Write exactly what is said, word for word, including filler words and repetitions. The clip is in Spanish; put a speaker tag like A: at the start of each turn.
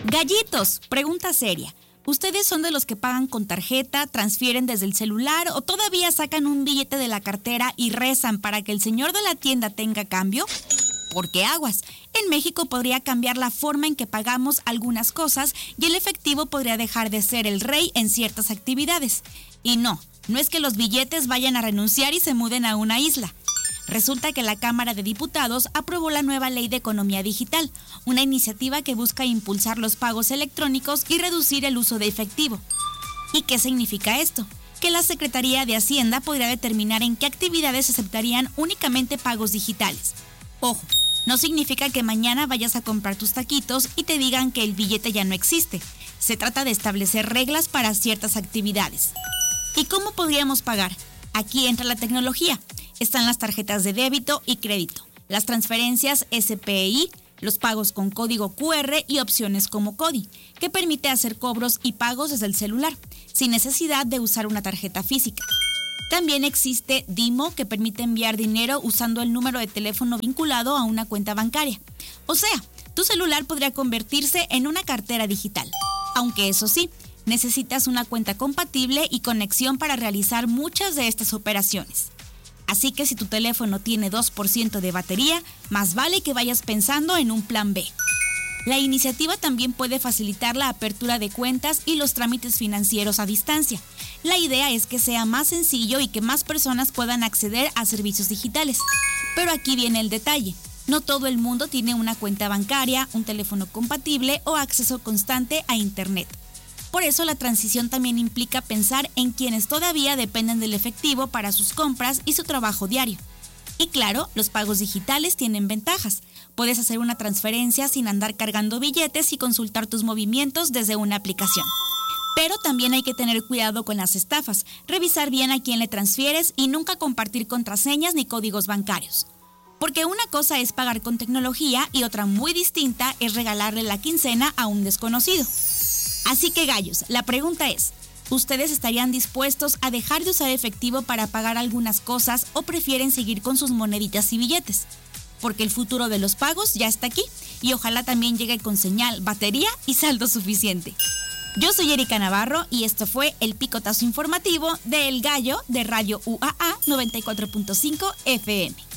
A: Gallitos, pregunta seria. ¿Ustedes son de los que pagan con tarjeta, transfieren desde el celular o todavía sacan un billete de la cartera y rezan para que el señor de la tienda tenga cambio? Porque aguas, en México podría cambiar la forma en que pagamos algunas cosas y el efectivo podría dejar de ser el rey en ciertas actividades. Y no, no es que los billetes vayan a renunciar y se muden a una isla. Resulta que la Cámara de Diputados aprobó la nueva Ley de Economía Digital, una iniciativa que busca impulsar los pagos electrónicos y reducir el uso de efectivo. ¿Y qué significa esto? Que la Secretaría de Hacienda podría determinar en qué actividades aceptarían únicamente pagos digitales. Ojo, no significa que mañana vayas a comprar tus taquitos y te digan que el billete ya no existe. Se trata de establecer reglas para ciertas actividades. ¿Y cómo podríamos pagar? Aquí entra la tecnología. Están las tarjetas de débito y crédito, las transferencias S P I, los pagos con código Q R y opciones como CODI, que permite hacer cobros y pagos desde el celular, sin necesidad de usar una tarjeta física. También existe DIMO, que permite enviar dinero usando el número de teléfono vinculado a una cuenta bancaria. O sea, tu celular podría convertirse en una cartera digital. Aunque eso sí, necesitas una cuenta compatible y conexión para realizar muchas de estas operaciones. Así que si tu teléfono tiene dos por ciento de batería, más vale que vayas pensando en un plan B. La iniciativa también puede facilitar la apertura de cuentas y los trámites financieros a distancia. La idea es que sea más sencillo y que más personas puedan acceder a servicios digitales. Pero aquí viene el detalle. No todo el mundo tiene una cuenta bancaria, un teléfono compatible o acceso constante a Internet. Por eso la transición también implica pensar en quienes todavía dependen del efectivo para sus compras y su trabajo diario. Y claro, los pagos digitales tienen ventajas. Puedes hacer una transferencia sin andar cargando billetes y consultar tus movimientos desde una aplicación. Pero también hay que tener cuidado con las estafas, revisar bien a quién le transfieres y nunca compartir contraseñas ni códigos bancarios. Porque una cosa es pagar con tecnología y otra muy distinta es regalarle la quincena a un desconocido. Así que gallos, la pregunta es, ¿ustedes estarían dispuestos a dejar de usar efectivo para pagar algunas cosas o prefieren seguir con sus moneditas y billetes? Porque el futuro de los pagos ya está aquí y ojalá también llegue con señal, batería y saldo suficiente. Yo soy Erika Navarro y esto fue el picotazo informativo de El Gallo de Radio U A A noventa y cuatro punto cinco F M.